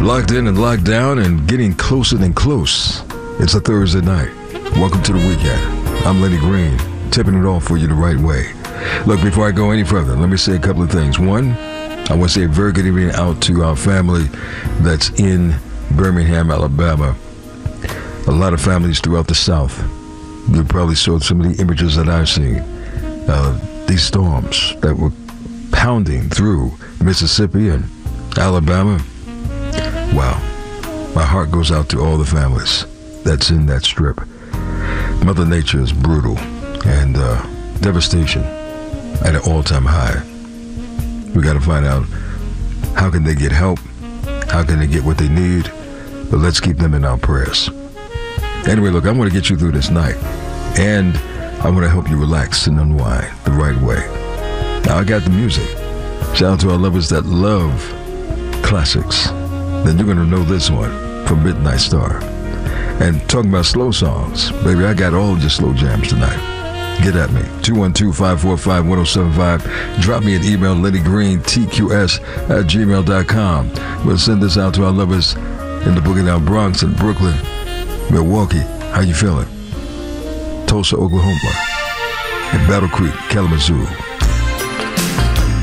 Locked in and locked down and getting closer than close. It's a Thursday night. Welcome to the weekend. I'm Lenny Green, tipping it off for you the right way. Look, before I go any further, let me say a couple of things. One, I want to say a very good evening out to our family that's in Birmingham, Alabama. A lot of families throughout the South. You probably saw some of the images that I've seen. These storms that were pounding through Mississippi and Alabama. Wow. My heart goes out to all the families that's in that strip. Mother Nature is brutal and devastation at an all-time high. We got to find out how can they get help, how can they get what they need, but let's keep them in our prayers. Anyway, look, I want to get you through this night, and I want to help you relax and unwind the right way. Now, I got the music. Shout out to our lovers that love classics. Then you're going to know this one from Midnight Star. And talking about slow songs, baby, I got all your slow jams tonight. Get at me, 212-545-1075. Drop me an email, LennyGreenTQS@gmail.com. We'll send this out to our lovers in the Boogie Down Bronx and Brooklyn, Milwaukee. How you feeling? Tulsa, Oklahoma, and Battle Creek, Kalamazoo.